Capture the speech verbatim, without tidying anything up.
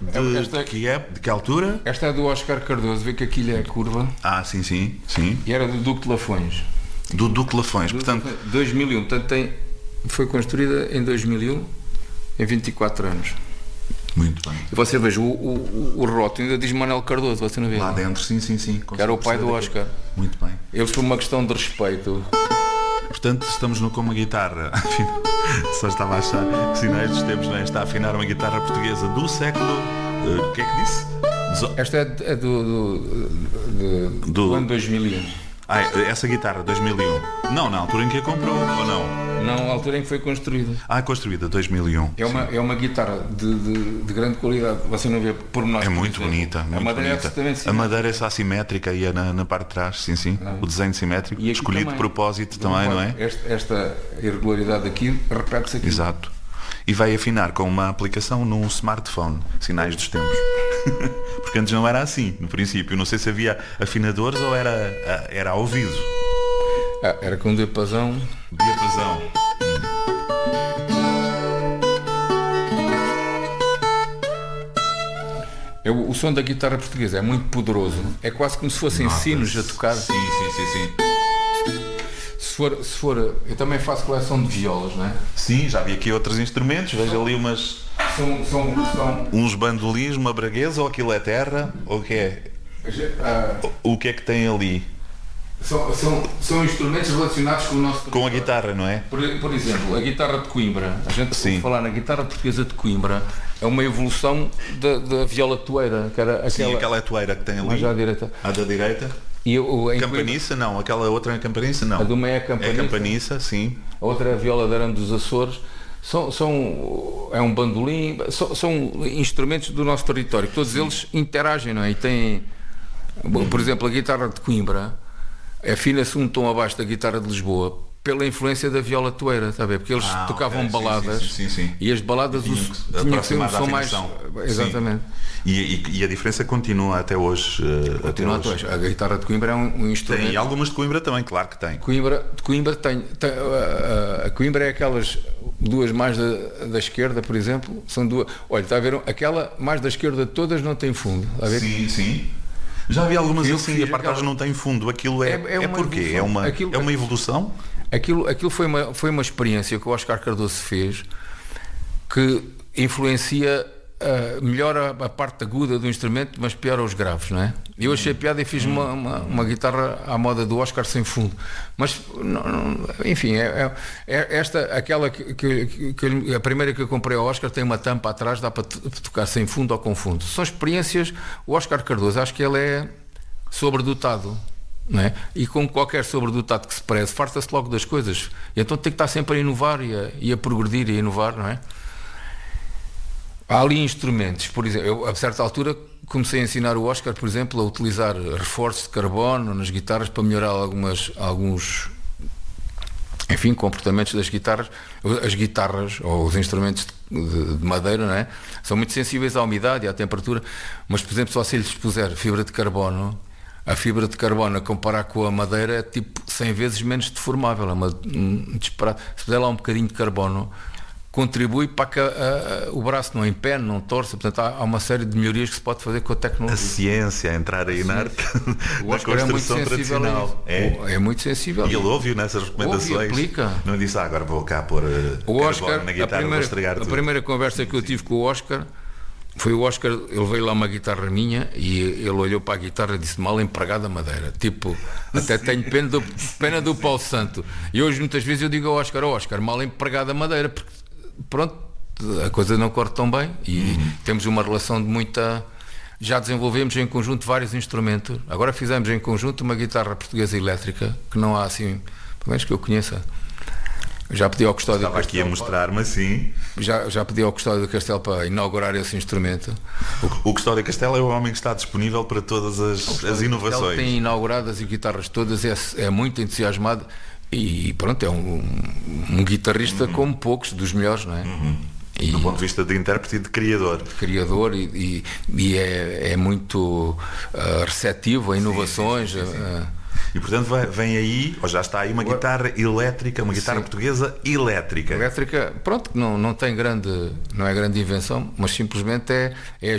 De, esta, de, que é, de que altura? Esta é do Oscar Cardoso, vê que aquilo é curva. Ah, sim, sim, sim. E era do Duque de Lafões. Do Duque de Lafões, portanto... dois mil e um, portanto tem, foi construída em dois mil e um, em vinte e quatro anos. Muito bem. E você veja, o, o, o rótulo ainda diz Manuel Cardoso, você não vê? Lá dentro, sim, sim, sim. Que era o pai do Oscar. Muito bem. Eles, por uma questão de respeito... Portanto, estamos no com uma guitarra. Só estava a achar que Sinais dos Tempos, não é? Está a afinar uma guitarra portuguesa do século... O uh, que é que disse? Dezo... Esta é, é do, do, do, do, do ano dois mil e um. Ah, essa guitarra, dois mil e um. Não, na altura em que a comprou, ou não? Não, na altura em que foi construída. Ah, construída, dois mil e um. É uma, é uma guitarra de, de, de grande qualidade. Você não vê por nós. É muito bonita. Muito a madeira bonita. É a madeira é assimétrica e é na, na parte de trás, sim, sim. Ah. O desenho simétrico, escolhido também, de propósito também, também, não é? Esta, esta irregularidade aqui repete-se aqui. Exato. E vai afinar com uma aplicação num smartphone, Sinais dos Tempos. Porque antes não era assim, no princípio. Não sei se havia afinadores ou era, era ao ouvido. Ah, era com diapasão. Diapasão. É, o, o som da guitarra portuguesa é muito poderoso. É quase como se fossem Nossa, sinos a tocar. Sim, sim, sim, sim. Se for, se for, eu também faço coleção de violas, não é? Sim, já vi aqui outros instrumentos. Vejo ali umas... São, são, são... uns bandolins, uma braguesa, ou aquilo é terra, ou o que é? Uh... O que é que tem ali? São, são, são instrumentos relacionados com o nosso... Com a guitarra, não é? Por, por exemplo, a guitarra de Coimbra. A gente pode falar na guitarra portuguesa de Coimbra. É uma evolução da, da viola toeira. Que era aquela, Sim, aquela toeira que tem ali. Mais à direita. A da direita. E o, Campaniça, Coimbra, não. Aquela outra é Campaniça, não. A de uma é a Campaniça. É Campaniça, sim. A outra é a viola de Arame dos Açores. São, são, é um bandolim, são, são instrumentos do nosso território, todos Sim. eles interagem, não é? E têm, por exemplo, a guitarra de Coimbra afina-se um tom abaixo da guitarra de Lisboa pela influência da viola toeira, está a ver? Porque eles ah, tocavam okay. baladas sim, sim, sim, sim. E as baladas tinham que, tinham que ser um som mais... Exatamente. E, e, e a diferença continua até hoje. Uh, continua até hoje. A guitarra de Coimbra é um, um instrumento... Tem, e algumas de Coimbra também, claro que tem. Coimbra, de Coimbra tem... tem a, a Coimbra é aquelas duas mais da, da esquerda, por exemplo, são duas... Olha, está a ver? Aquela mais da esquerda de todas não tem fundo. Está a ver? Sim, sim. Já vi algumas eu assim, a partagem aquela... não tem fundo. Aquilo é, é, é, é porquê? É uma, aquilo, é uma evolução? Aquilo, aquilo foi, uma, foi uma experiência que o Oscar Cardoso fez que influencia, uh, melhora a parte aguda do instrumento, mas piora os graves, não é? Eu achei piada e fiz hum. uma, uma, uma guitarra à moda do Oscar sem fundo. Mas, não, não, enfim, é, é, esta, aquela que, que, que a primeira que eu comprei ao Oscar tem uma tampa atrás, dá para tocar sem fundo ou com fundo. São experiências, o Oscar Cardoso, acho que ele é sobredotado. Não é? E como qualquer sobredotado que se preze, farta-se logo das coisas. E então tem que estar sempre a inovar e a, e a progredir e a inovar, não é? Há ali instrumentos, por exemplo, eu a certa altura comecei a ensinar o Oscar, por exemplo, a utilizar reforços de carbono nas guitarras para melhorar algumas, alguns, enfim, comportamentos das guitarras. As guitarras ou os instrumentos de, de madeira, não é? São muito sensíveis à umidade e à temperatura, mas, por exemplo, só se lhes puser fibra de carbono, a fibra de carbono a comparar com a madeira é tipo cem vezes menos deformável, é uma, um disparate. Se puser lá um bocadinho de carbono, contribui para que a, a, o braço não empene, não torça. Portanto, há, há uma série de melhorias que se pode fazer com a tecnologia. A ciência, a entrar aí na arte da construção é tradicional. É? é muito sensível. E ele ouve nessas recomendações. Ouve e aplica. Não disse, ah, agora vou cá pôr o Oscar, na guitarra, a primeira, vou estragar a tudo. primeira conversa que eu tive com o Oscar foi o Oscar, ele veio lá uma guitarra minha e ele olhou para a guitarra e disse mal empregada madeira, tipo, até Sim. tenho pena do, pena do Paulo Santo. E hoje muitas vezes eu digo ao Oscar, oh, Oscar, mal empregada madeira, porque pronto, a coisa não corre tão bem e uhum. temos uma relação de muita... Já desenvolvemos em conjunto vários instrumentos, agora fizemos em conjunto uma guitarra portuguesa elétrica, que não há assim, pelo menos que eu conheça. Já pedi ao Custódio Estava aqui a mostrar-me assim. Já, já pedi ao Custódio do Castelo para inaugurar esse instrumento. O, o Custódio Castelo é o homem que está disponível para todas as, as inovações. Ele tem inaugurado as guitarras todas, é, é muito entusiasmado e pronto, é um, um guitarrista uhum. como poucos, dos melhores, não é? Uhum. E, do ponto de vista de intérprete e de criador. De criador e, e, e é, é muito uh, receptivo a inovações. Sim, sim, sim, sim. Uh, E portanto vai, vem aí, ou já está aí, uma guitarra elétrica, uma guitarra Sim. portuguesa elétrica. Elétrica, pronto, não, não tem grande, não é grande invenção, mas simplesmente é, é